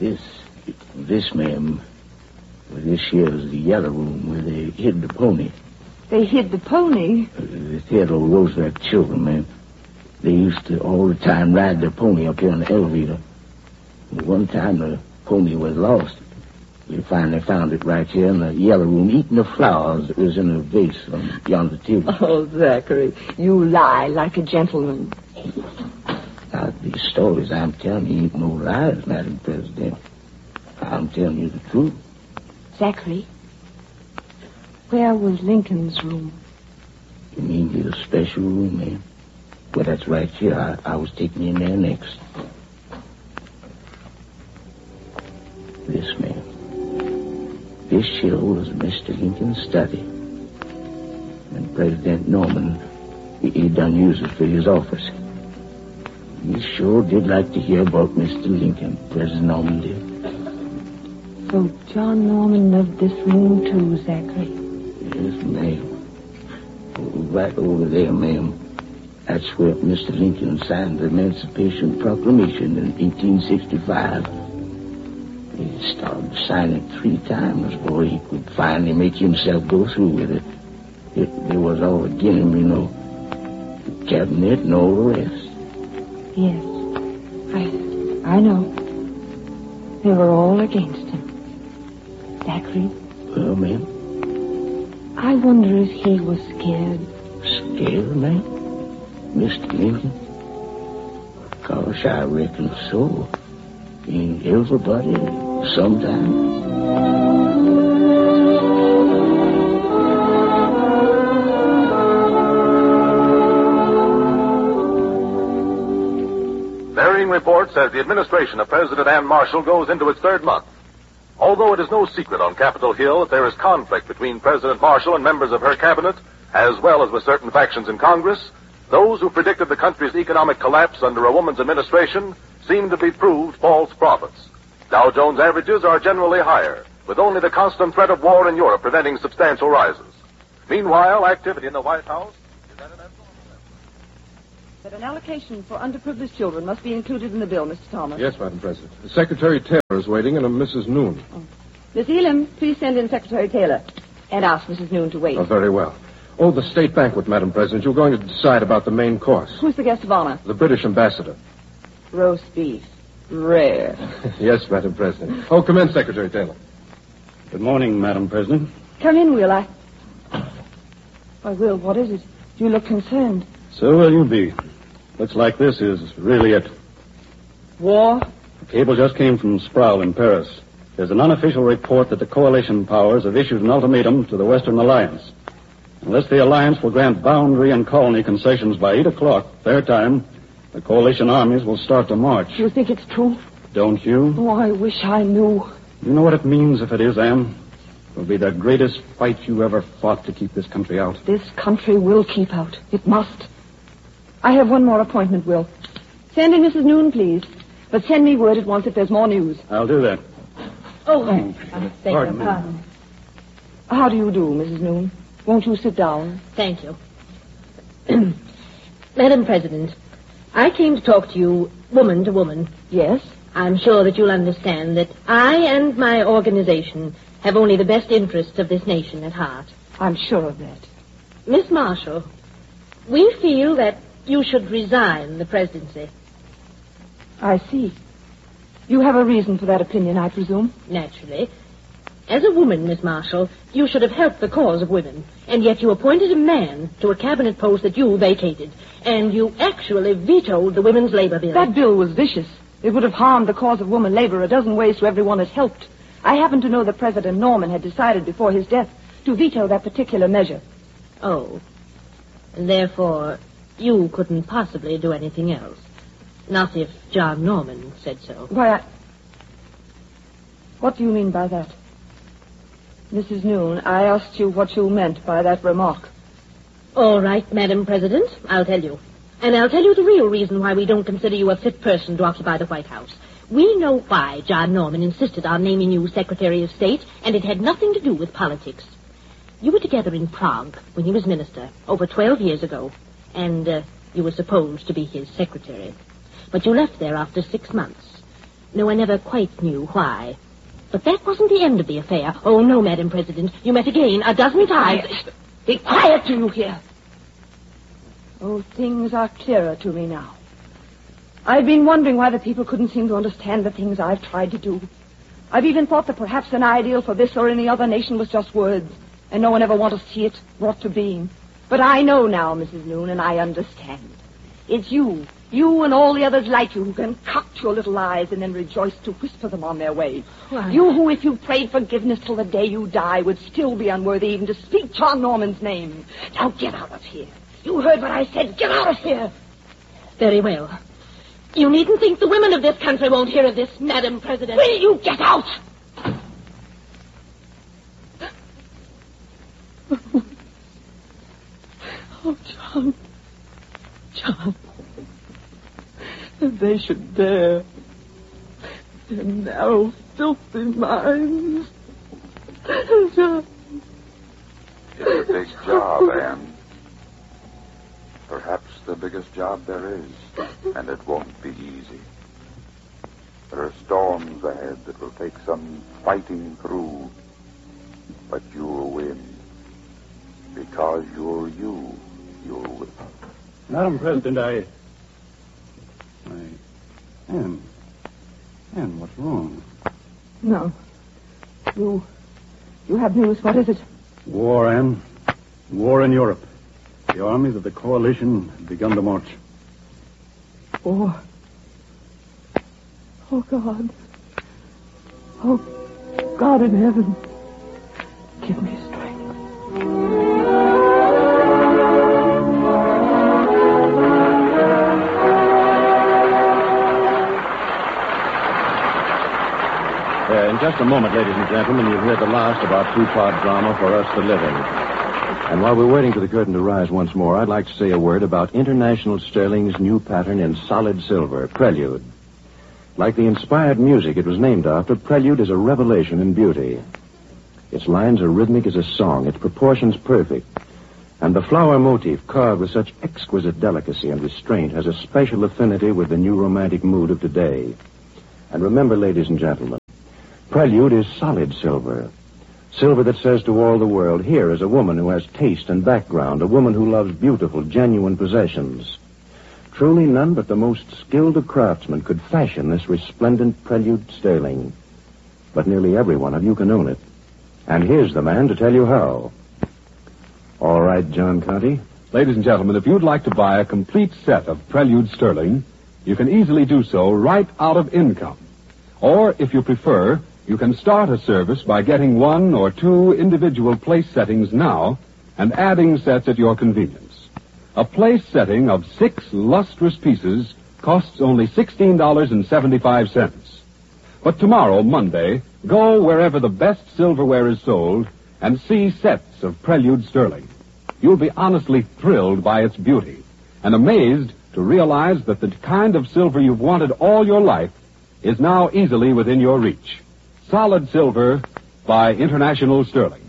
This, ma'am, this here is the yellow room where they hid the pony. They hid the pony? The Theodore Roosevelt children, ma'am. They used to all the time ride their pony up here in the elevator. One time the pony was lost. We finally found it right here in the yellow room, eating the flowers that was in a vase on yonder table. Oh, Zachary, you lie like a gentleman. Now, these stories I'm telling you ain't no lies, Madam President. I'm telling you the truth. Zachary, where was Lincoln's room? You mean his special room, ma'am? Well, that's right here. I was taken in there next. This, ma'am. This here was Mr. Lincoln's study. And President Norman, he done use it for his office. He sure did like to hear about Mr. Lincoln, President Norman did. So John Norman loved this room too, Zachary? Yes, ma'am. Right over there, ma'am. That's where Mr. Lincoln signed the Emancipation Proclamation in 1865. He started signing it 3 times before he could finally make himself go through with it. There was all against him, you know. The cabinet and all the rest. Yes, I know. They were all against him. Zachary? Well, ma'am? I wonder if he was scared. Scared, ma'am? Mr. Lincoln? Gosh, I reckon so. Ain't everybody sometime? Varying reports as the administration of President Ann Marshall goes into its 3rd month. Although it is no secret on Capitol Hill that there is conflict between President Marshall and members of her cabinet, as well as with certain factions in Congress, those who predicted the country's economic collapse under a woman's administration seem to be proved false prophets. Dow Jones averages are generally higher, with only the constant threat of war in Europe preventing substantial rises. Meanwhile, activity in the White House is at an abnormal level. That an allocation for underprivileged children must be included in the bill, Mr. Thomas. Yes, Madam President. Secretary Taylor is waiting and a Mrs. Noon. Oh. Miss Elam, please send in Secretary Taylor and ask Mrs. Noon to wait. Oh, very well. Oh, the state banquet, Madam President. You're going to decide about the main course. Who's the guest of honor? The British ambassador. Roast beef. Rare. Yes, Madam President. Oh, come in, Secretary Taylor. Good morning, Madam President. Come in, Will. Why, Will, what is it? You look concerned. So will you be. Looks like this is really it. War? The cable just came from Sproul in Paris. There's an unofficial report that the coalition powers have issued an ultimatum to the Western Alliance. Unless the alliance will grant boundary and colony concessions by 8 o'clock, their time, the coalition armies will start to march. You think it's true? Don't you? Oh, I wish I knew. You know what it means if it is, Anne? It'll be the greatest fight you ever fought to keep this country out. This country will keep out. It must. I have one more appointment, Will. Send in Mrs. Noon, please. But send me word at once if there's more news. I'll do that. Oh, I beg your pardon. How do you do, Mrs. Noon? Won't you sit down? Thank you. Madam President, I came to talk to you woman to woman. Yes? I'm sure that you'll understand that I and my organization have only the best interests of this nation at heart. I'm sure of that. Miss Marshall, we feel that you should resign the presidency. I see. You have a reason for that opinion, I presume? Naturally. As a woman, Miss Marshall, you should have helped the cause of women, and yet you appointed a man to a cabinet post that you vacated, and you actually vetoed the women's labor bill. That bill was vicious. It would have harmed the cause of woman labor a dozen ways to everyone it helped. I happen to know that President Norman had decided before his death to veto that particular measure. Oh. And therefore, you couldn't possibly do anything else. Not if John Norman said so. Why, What do you mean by that? Mrs. Noon, I asked you what you meant by that remark. All right, Madam President, I'll tell you. And I'll tell you the real reason why we don't consider you a fit person to occupy the White House. We know why John Norman insisted on naming you Secretary of State, and it had nothing to do with politics. You were together in Prague when he was minister, over 12 years ago, and you were supposed to be his secretary. But you left there after 6 months. No, I never quite knew why. But that wasn't the end of the affair. Oh, no, Madam President. You met again a dozen times. Be quiet, do you hear? Oh, things are clearer to me now. I've been wondering why the people couldn't seem to understand the things I've tried to do. I've even thought that perhaps an ideal for this or any other nation was just words, and no one ever wanted to see it brought to being. But I know now, Mrs. Noon, and I understand. It's you and all the others like you who concoct your little lies and then rejoice to whisper them on their way. Why? You who, if you prayed forgiveness till the day you die, would still be unworthy even to speak John Norman's name. Now get out of here. You heard what I said. Get out of here. Very well. You needn't think the women of this country won't hear of this, Madam President. Will you get out? Oh, John. John. If they should dare. Their narrow, filthy minds. John. It's a big job, Anne. Perhaps the biggest job there is, and it won't be easy. There are storms ahead that will take some fighting through, but you'll win. Because you're you, you'll win. Madam President, Anne, what's wrong? No. You have news. What is it? War, Anne. War in Europe. The armies of the coalition have begun to march. War. Oh, God. Oh, God in heaven. Give me strength. In just a moment, ladies and gentlemen, you'll hear the last of our two-part drama, For Us to Live In. And while we're waiting for the curtain to rise once more, I'd like to say a word about International Sterling's new pattern in solid silver, Prelude. Like the inspired music it was named after, Prelude is a revelation in beauty. Its lines are rhythmic as a song, its proportions perfect. And the flower motif, carved with such exquisite delicacy and restraint, has a special affinity with the new romantic mood of today. And remember, ladies and gentlemen, Prelude is solid silver. Silver that says to all the world, here is a woman who has taste and background, a woman who loves beautiful, genuine possessions. Truly none but the most skilled of craftsmen could fashion this resplendent Prelude sterling. But nearly every one of you can own it. And here's the man to tell you how. All right, John Conte. Ladies and gentlemen, if you'd like to buy a complete set of Prelude sterling, you can easily do so right out of income. Or, if you prefer, you can start a service by getting one or two individual place settings now and adding sets at your convenience. A place setting of 6 lustrous pieces costs only $16.75. But tomorrow, Monday, go wherever the best silverware is sold and see sets of Prelude sterling. You'll be honestly thrilled by its beauty and amazed to realize that the kind of silver you've wanted all your life is now easily within your reach. Solid silver by International Sterling.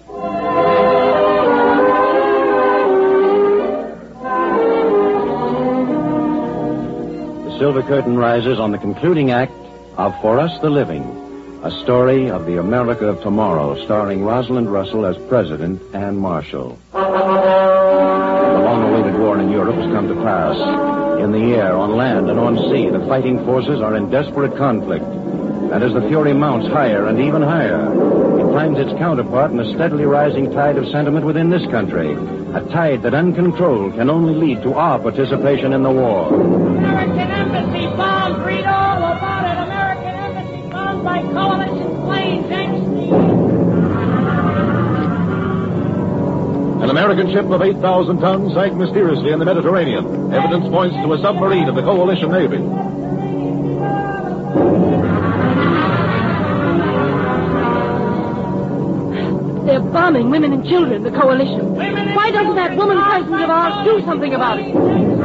The silver curtain rises on the concluding act of For Us the Living, a story of the America of tomorrow, starring Rosalind Russell as President Anne Marshall. The long-awaited war in Europe has come to pass. In the air, on land, and on sea, the fighting forces are in desperate conflict. And as the fury mounts higher and even higher, it finds its counterpart in a steadily rising tide of sentiment within this country. A tide that uncontrolled can only lead to our participation in the war. American Embassy bombed. Read all about it. American Embassy bombed by coalition planes. An American ship of 8,000 tons sank mysteriously in the Mediterranean. Evidence points to a submarine of the coalition navy. They're bombing women and children, the coalition. Why doesn't that woman president of ours do something about it?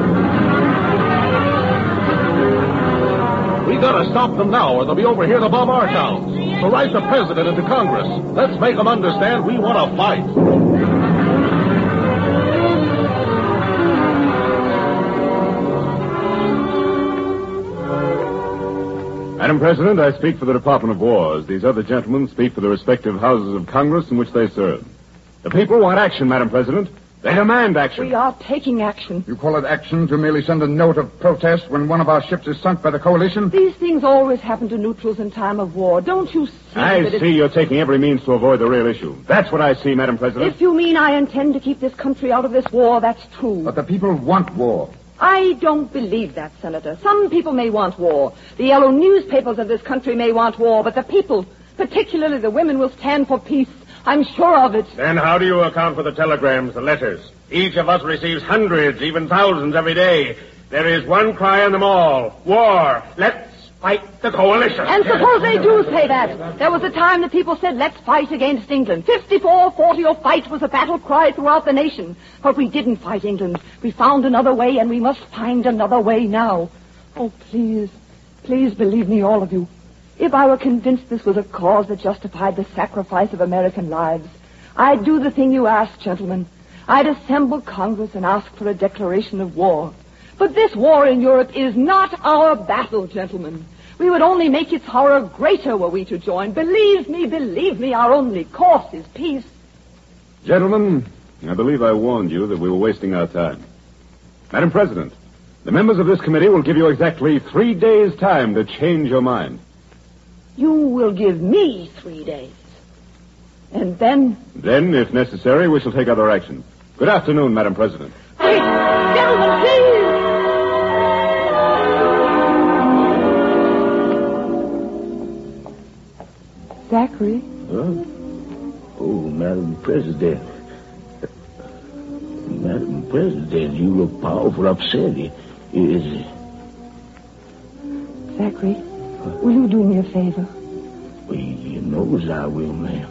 We gotta stop them now or they'll be over here to bomb our towns. So write the president into Congress. Let's make them understand we want to fight. Madam President, I speak for the Department of War, as these other gentlemen speak for the respective houses of Congress in which they serve. The people want action, Madam President. They demand action. We are taking action. You call it action to merely send a note of protest when one of our ships is sunk by the coalition? These things always happen to neutrals in time of war. Don't you see I that see you're taking every means to avoid the real issue. That's what I see, Madam President. If you mean I intend to keep this country out of this war, that's true. But the people want war. I don't believe that, Senator. Some people may want war. The yellow newspapers of this country may want war, but the people, particularly the women, will stand for peace. I'm sure of it. Then how do you account for the telegrams, the letters? Each of us receives hundreds, even thousands every day. There is one cry in them all. War. Let's fight the coalition. And suppose they do say that. There was a time the people said, let's fight against England. 54-40 or fight was a battle cry throughout the nation. But we didn't fight England. We found another way, and we must find another way now. Oh, please, please believe me, all of you. If I were convinced this was a cause that justified the sacrifice of American lives, I'd do the thing you asked, gentlemen. I'd assemble Congress and ask for a declaration of war. But this war in Europe is not our battle, gentlemen. We would only make its horror greater were we to join. Believe me, our only course is peace. Gentlemen, I believe I warned you that we were wasting our time. Madam President, the members of this committee will give you exactly 3 days' time to change your mind. You will give me 3 days. And then? Then, if necessary, we shall take other action. Good afternoon, Madam President. Wait, gentlemen, please! Zachary? Huh? Oh, Madam President. Madam President, you look powerful upset. Is it? Zachary, will you do me a favor? Well, you knows I will, ma'am.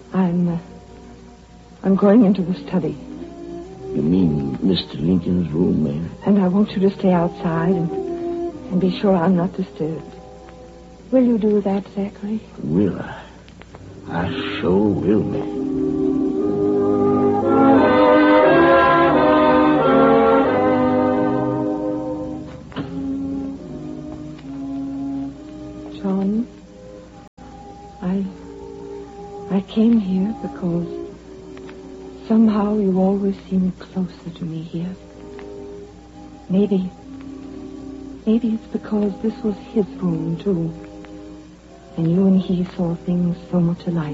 I'm going into the study. You mean Mr. Lincoln's room, ma'am? And I want you to stay outside and be sure I'm not disturbed. Will you do that, Zachary? Will I? I sure will, ma'am. John, I came here because somehow you always seem closer to me here. Maybe it's because this was his room, too. And you and he saw things so much alike.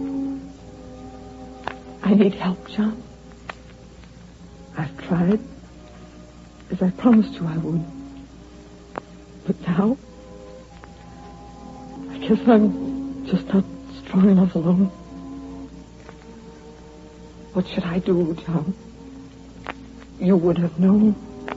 I need help, John. I've tried, as I promised you I would. But now, I guess I'm just not strong enough alone. What should I do, John? You would have known.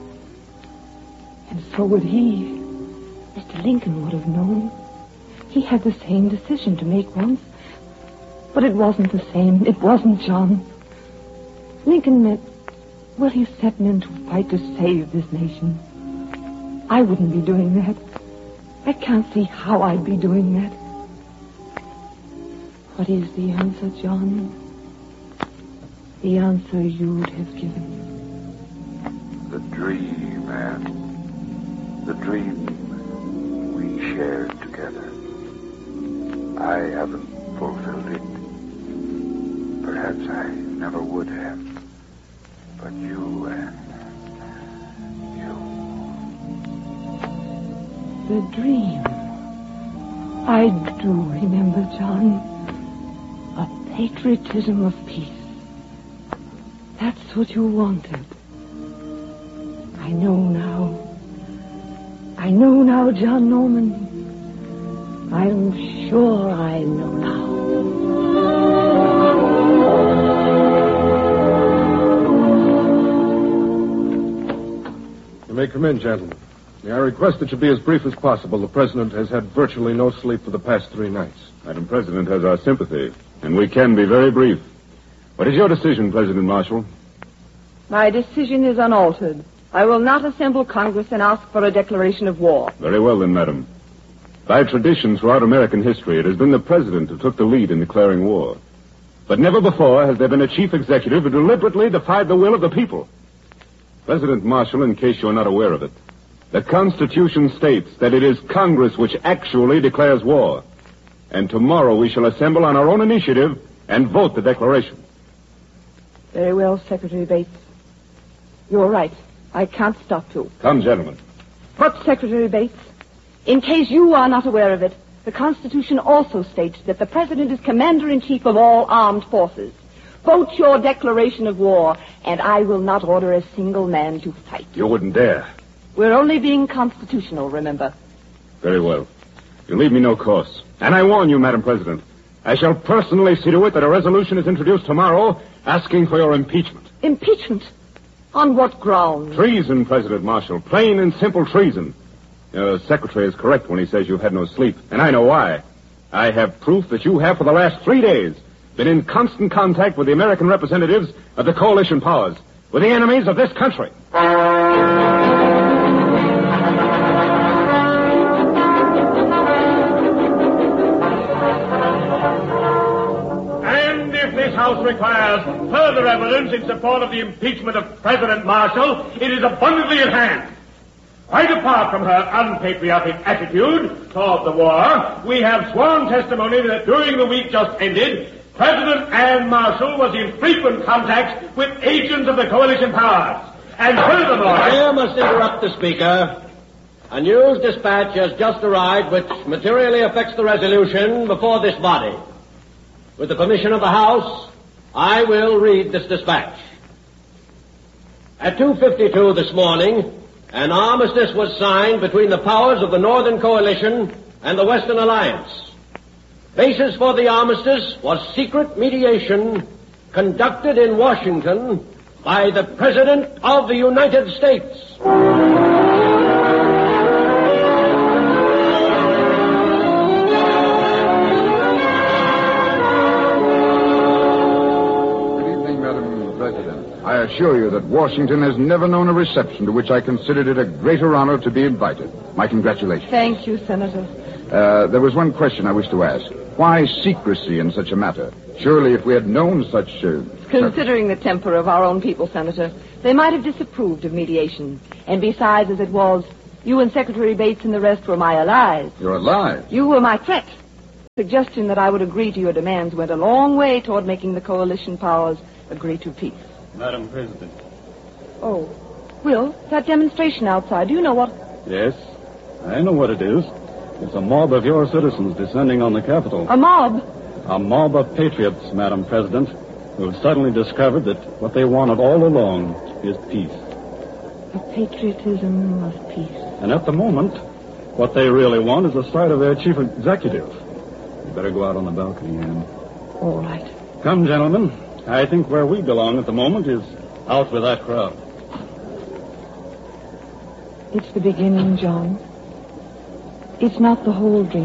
And so would he. Mr. Lincoln would have known. He had the same decision to make once. But it wasn't the same. It wasn't, John. Lincoln meant, well, he set men to fight to save this nation. I wouldn't be doing that. I can't see how I'd be doing that. What is the answer, John? The answer you'd have given. The dream, Anne. The dream we shared together. I haven't fulfilled it. Perhaps I never would have. But you, Anne. The dream. I do remember, John. A patriotism of peace. That's what you wanted. I know now. I know now, John Norman. I'm sure I know now. You may come in, gentlemen. May I request that you be as brief as possible? The President has had virtually no sleep for the past 3 nights. Madam President has our sympathy, and we can be very brief. What is your decision, President Marshall? My decision is unaltered. I will not assemble Congress and ask for a declaration of war. Very well, then, madam. By tradition throughout American history, it has been the President who took the lead in declaring war. But never before has there been a chief executive who deliberately defied the will of the people. President Marshall, in case you're not aware of it, The Constitution states that it is Congress which actually declares war. And tomorrow we shall assemble on our own initiative and vote the declaration. Very well, Secretary Bates. You're right. I can't stop you. Come, gentlemen. But, Secretary Bates, in case you are not aware of it, the Constitution also states that the President is Commander-in-Chief of all armed forces. Vote your declaration of war, and I will not order a single man to fight. You wouldn't dare. We're only being constitutional, remember. Very well. You leave me no course. And I warn you, Madam President, I shall personally see to it that a resolution is introduced tomorrow asking for your impeachment. Impeachment? On what grounds? Treason, President Marshall. Plain and simple treason. The Secretary is correct when he says you've had no sleep. And I know why. I have proof that you have for the last 3 days been in constant contact with the American representatives of the coalition powers, with the enemies of this country. And if this House requires further evidence in support of the impeachment of President Marshall, it is abundantly at hand. Quite apart from her unpatriotic attitude toward the war, we have sworn testimony that during the week just ended, President Anne Marshall was in frequent contact with agents of the coalition powers. And furthermore... I must interrupt the Speaker. A news dispatch has just arrived which materially affects the resolution before this body. With the permission of the House, I will read this dispatch. At 2:52 this morning, an armistice was signed between the powers of the Northern Coalition and the Western Alliance. Basis for the armistice was secret mediation conducted in Washington by the President of the United States. I assure you that Washington has never known a reception to which I considered it a greater honor to be invited. My congratulations. Thank you, Senator. There was one question I wish to ask. Why secrecy in such a matter? Surely if we had known such... Considering the temper of our own people, Senator, they might have disapproved of mediation. And besides, as it was, you and Secretary Bates and the rest were my allies. Your allies? You were my threat. The suggestion that I would agree to your demands went a long way toward making the coalition powers agree to peace. Madam President. Oh, Will, that demonstration outside, do you know what... Yes, I know what it is. It's a mob of your citizens descending on the Capitol. A mob? A mob of patriots, Madam President, who have suddenly discovered that what they wanted all along is peace. A patriotism of peace. And at the moment, what they really want is the sight of their chief executive. You better go out on the balcony, Anne. All right. Come, gentlemen. I think where we belong at the moment is out with that crowd. It's the beginning, John. It's not the whole dream.